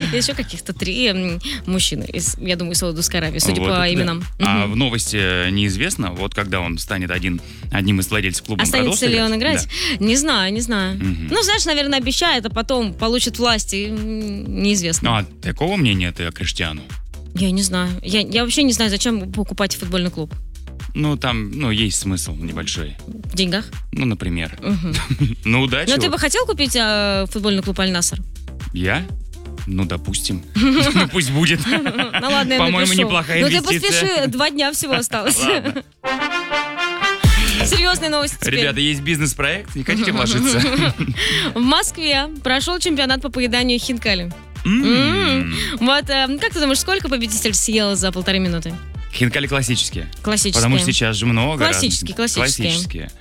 Еще каких-то 3 мужчины, я думаю, из Саудовской Аравии, судя по именам. А в новости неизвестно, вот когда он станет одним из владельцев клуба. Останется ли он играть? Да. Не знаю. Ну, знаешь, наверное, обещает, а потом получит власть, и неизвестно. Ну, а такого мнения ты о Криштиану? Я не знаю. Я вообще не знаю, зачем покупать футбольный клуб. Ну, там, есть смысл небольшой. В деньгах? Ну, например. Ну, удачи. Но ты бы хотел купить футбольный клуб Аль-Наср? Я? Ну, допустим. Ну, пусть будет. Ну, ладно, я По-моему, напишу. неплохая Ну, ты инвестиция. поспеши, 2 дня всего осталось. Ладно. Серьезные новости теперь. Ребята, есть бизнес-проект, не хотите вложиться? В Москве прошел чемпионат по поеданию хинкали. Вот, как ты думаешь, сколько победитель съел за 1,5 минуты? Хинкали классические. Классические. Потому что сейчас же много Классические. Классические.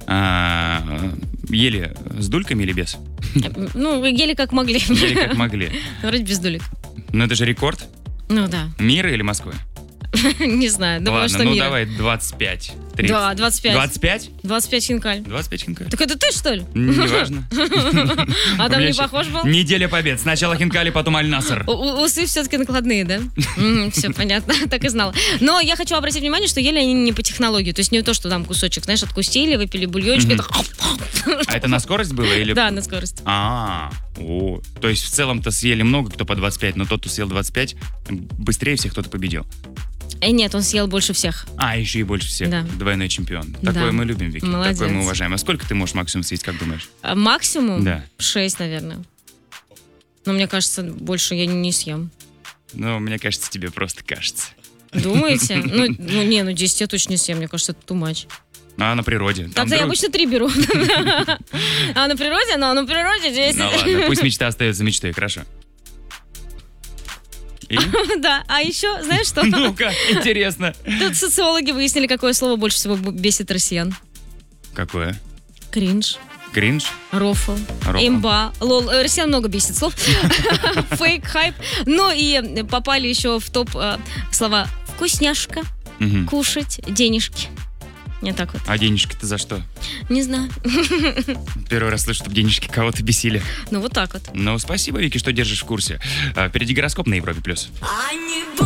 Ели с дульками или без? Ну, ели как могли. Ели как могли. Вроде без дулек. Ну, это же рекорд. Ну, да. Мира или Москвы? Не знаю, думаю, Ладно, что ну мира. давай 25. 30. Да, 25. 25? 25 хинкаль. 25 хинкаль. Так это ты, что ли? Неважно. А там не похож был? Неделя побед. Сначала хинкали, потом Аль-Наср. Усы все-таки накладные, да? Все понятно, так и знала. Но я хочу обратить внимание, что ели они не по технологии. То есть не то, что там кусочек, знаешь, откусили, выпили бульончик. А это на скорость было? Или? Да, на скорость. То есть в целом-то съели много, кто по 25, но тот, кто съел 25, быстрее всех кто-то победил. Нет, он съел больше всех. Еще и больше всех. Да. Двойной чемпион. Да. Такое мы любим, Вики. Молодец. Такое мы уважаем. А сколько ты можешь максимум съесть, как думаешь? Максимум? Да. 6, наверное. Но мне кажется, больше я не съем. Ну, мне кажется, тебе просто кажется. Думаете? 10 я точно не съем. Мне кажется, это too much. А на природе? Так-то я обычно 3 беру. А на природе? Ну, на природе 10. Ну ладно, пусть мечта остается мечтой, хорошо. И? Да, а еще, знаешь что? Ну-ка, интересно. Тут социологи выяснили, какое слово больше всего бесит россиян. Какое? Кринж. Кринж? Рофл. Имба. Лол. Россиян много бесит слов. Фейк, хайп. Ну и попали еще в топ слова вкусняшка, кушать, денежки. Не так вот. А денежки-то за что? Не знаю. Первый раз слышу, чтобы денежки кого-то бесили. Ну вот так вот. Ну, спасибо, Вики, что держишь в курсе. Впереди гороскоп на Европе+.